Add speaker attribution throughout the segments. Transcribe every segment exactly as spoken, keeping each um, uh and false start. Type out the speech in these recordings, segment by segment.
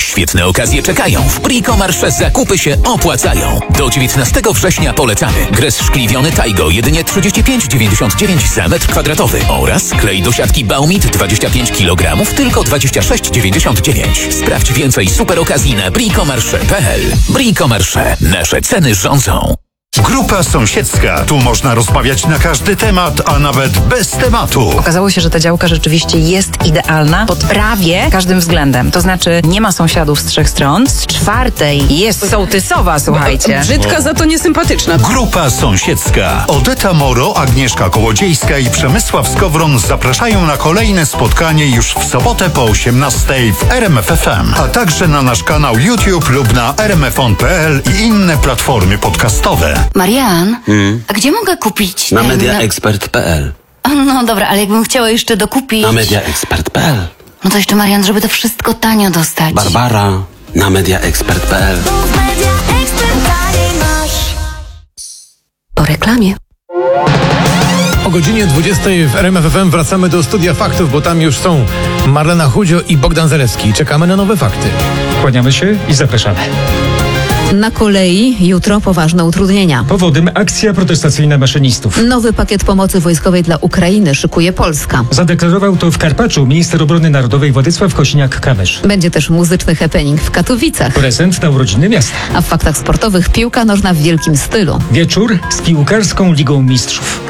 Speaker 1: Świetne okazje czekają. W Bricomarché zakupy się opłacają. Do dziewiętnastego września polecamy. Gres szkliwiony Taigo jedynie trzydzieści pięć dziewięćdziesiąt dziewięć za metr kwadratowy oraz klej do siatki Baumit dwadzieścia pięć kilogramów tylko dwadzieścia sześć dziewięćdziesiąt dziewięć. Sprawdź więcej super okazji na bricomarché kropka p l. Bricomarché. Nasze ceny rządzą.
Speaker 2: Grupa sąsiedzka. Tu można rozmawiać na każdy temat, a nawet bez tematu.
Speaker 3: Okazało się, że ta działka rzeczywiście jest idealna pod prawie każdym względem. To znaczy nie ma sąsiadów z trzech stron, z czwartej jest sołtysowa, słuchajcie.
Speaker 4: Brzydka, za to niesympatyczna.
Speaker 2: Grupa sąsiedzka. Odeta Moro, Agnieszka Kołodziejska i Przemysław Skowron zapraszają na kolejne spotkanie już w sobotę po osiemnastej w R M F F M, a także na nasz kanał YouTube lub na r m f on kropka p l i inne platformy podcastowe.
Speaker 5: Marian,
Speaker 6: Hmm?
Speaker 5: a gdzie mogę kupić?
Speaker 6: Na
Speaker 5: ten-
Speaker 6: mediaexpert kropka p l.
Speaker 5: No dobra, ale jakbym chciała jeszcze dokupić...
Speaker 6: Na mediaexpert kropka p l.
Speaker 5: No to jeszcze, Marian, żeby to wszystko tanio dostać.
Speaker 6: Barbara. Na mediaexpert kropka p l.
Speaker 5: Po reklamie.
Speaker 7: O godzinie dwudziestej w R M F F M wracamy do Studia Faktów, bo tam już są Marlena Chudzio i Bogdan Zalewski. Czekamy na nowe fakty.
Speaker 8: Kłaniamy się i zapraszamy.
Speaker 9: Na kolei jutro poważne utrudnienia.
Speaker 8: Powodem akcja protestacyjna maszynistów.
Speaker 9: Nowy pakiet pomocy wojskowej dla Ukrainy szykuje Polska.
Speaker 8: Zadeklarował to w Karpaczu minister obrony narodowej Władysław Kosiniak-Kamysz.
Speaker 9: Będzie też muzyczny happening w Katowicach.
Speaker 8: Prezent na urodziny miasta.
Speaker 9: A w faktach sportowych piłka nożna w wielkim stylu.
Speaker 8: Wieczór z piłkarską Ligą Mistrzów.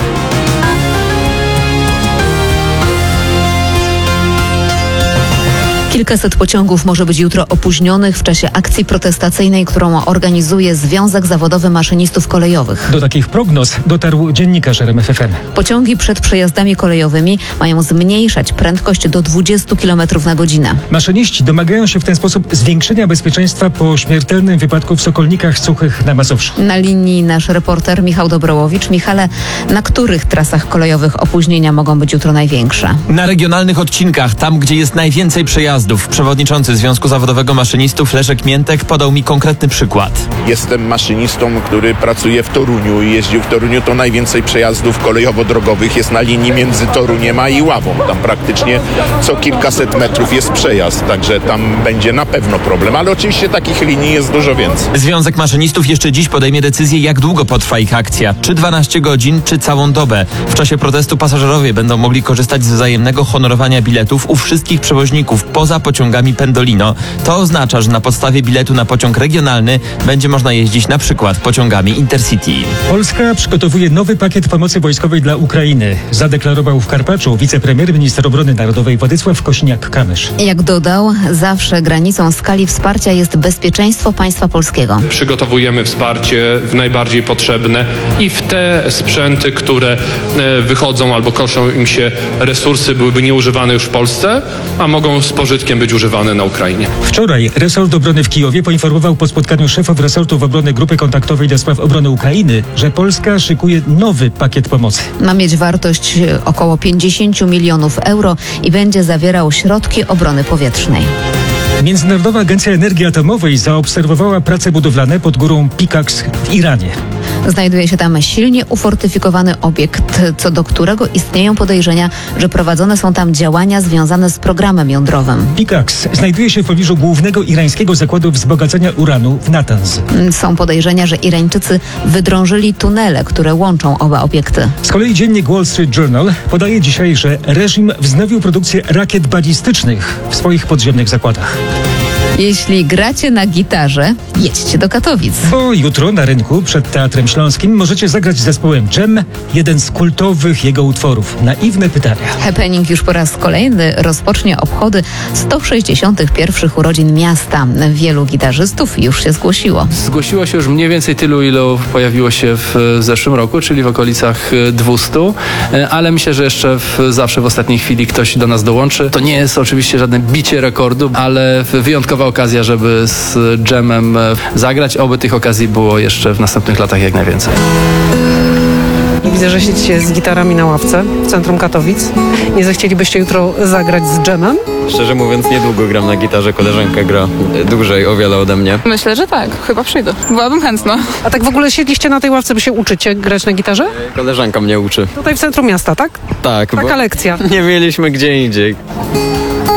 Speaker 9: Kilkaset pociągów może być jutro opóźnionych w czasie akcji protestacyjnej, którą organizuje Związek Zawodowy Maszynistów Kolejowych.
Speaker 8: Do takich prognoz dotarł dziennikarz R M F F M.
Speaker 9: Pociągi przed przejazdami kolejowymi mają zmniejszać prędkość do dwudziestu kilometrów na godzinę.
Speaker 8: Maszyniści domagają się w ten sposób zwiększenia bezpieczeństwa po śmiertelnym wypadku w Sokolnikach Suchych na Mazowszu.
Speaker 9: Na linii nasz reporter Michał Dobrołowicz. Michale, na których trasach kolejowych opóźnienia mogą być jutro największe?
Speaker 10: Na regionalnych odcinkach, tam gdzie jest najwięcej przejazdów. Przewodniczący Związku Zawodowego Maszynistów Leszek Miętek podał mi konkretny przykład.
Speaker 11: Jestem maszynistą, który pracuje w Toruniu i jeździł w Toruniu, to najwięcej przejazdów kolejowo-drogowych jest na linii między Toruniem a Iławą. Tam praktycznie co kilkaset metrów jest przejazd, także tam będzie na pewno problem, ale oczywiście takich linii jest dużo więcej.
Speaker 10: Związek Maszynistów jeszcze dziś podejmie decyzję, jak długo potrwa ich akcja. Czy dwanaście godzin, czy całą dobę. W czasie protestu pasażerowie będą mogli korzystać z wzajemnego honorowania biletów u wszystkich przewoźników poza pociągami Pendolino. To oznacza, że na podstawie biletu na pociąg regionalny będzie można jeździć na przykład pociągami Intercity.
Speaker 8: Polska przygotowuje nowy pakiet pomocy wojskowej dla Ukrainy. Zadeklarował w Karpaczu wicepremier minister obrony narodowej Władysław Kosiniak-Kamysz.
Speaker 9: Jak dodał, zawsze granicą skali wsparcia jest bezpieczeństwo państwa polskiego.
Speaker 12: Przygotowujemy wsparcie w najbardziej potrzebne i w te sprzęty, które e, wychodzą albo koszą im się resursy, byłyby nieużywane już w Polsce, a mogą z pożytkiem być używane na Ukrainie.
Speaker 8: Wczoraj resort obrony w Kijowie poinformował po spotkaniu szefów resortów obrony Grupy Kontaktowej do spraw obrony Ukrainy, że Polska szykuje nowy pakiet pomocy.
Speaker 9: Ma mieć wartość około pięćdziesiąt milionów euro i będzie zawierał środki obrony powietrznej.
Speaker 8: Międzynarodowa Agencja Energii Atomowej zaobserwowała prace budowlane pod górą Pickaxe w Iranie.
Speaker 9: Znajduje się tam silnie ufortyfikowany obiekt, co do którego istnieją podejrzenia, że prowadzone są tam działania związane z programem jądrowym.
Speaker 8: Pickaxe znajduje się w pobliżu głównego irańskiego zakładu wzbogacania uranu w Natanz.
Speaker 9: Są podejrzenia, że Irańczycy wydrążyli tunele, które łączą oba obiekty.
Speaker 8: Z kolei dziennik Wall Street Journal podaje dzisiaj, że reżim wznowił produkcję rakiet balistycznych w swoich podziemnych zakładach.
Speaker 9: Jeśli gracie na gitarze, jedźcie do Katowic.
Speaker 8: Bo jutro na rynku przed Teatrem Śląskim możecie zagrać z zespołem Dżem jeden z kultowych jego utworów Naiwne pytania.
Speaker 9: Happening już po raz kolejny rozpocznie obchody sto sześćdziesiątych pierwszych urodzin miasta. Wielu gitarzystów już się zgłosiło.
Speaker 13: Zgłosiło się już mniej więcej tylu, ilu pojawiło się w zeszłym roku, czyli w okolicach dwustu, ale myślę, że jeszcze w, zawsze w ostatniej chwili ktoś do nas dołączy. To nie jest oczywiście żadne bicie rekordu, ale wyjątkowa okazja, żeby z Dżemem zagrać. Oby tych okazji było jeszcze w następnych latach jak najwięcej.
Speaker 4: Widzę, że siedzicie z gitarami na ławce w centrum Katowic. Nie zechcielibyście jutro zagrać z Dżemem?
Speaker 14: Szczerze mówiąc, niedługo gram na gitarze, koleżanka gra dłużej o wiele ode mnie.
Speaker 15: Myślę, że tak, chyba przyjdę. Byłabym chętna.
Speaker 4: A tak w ogóle siedliście na tej ławce, by się uczycie grać na gitarze?
Speaker 14: Koleżanka mnie uczy.
Speaker 4: Tutaj w centrum miasta, tak?
Speaker 14: Tak.
Speaker 4: Taka lekcja.
Speaker 14: Nie mieliśmy gdzie indziej.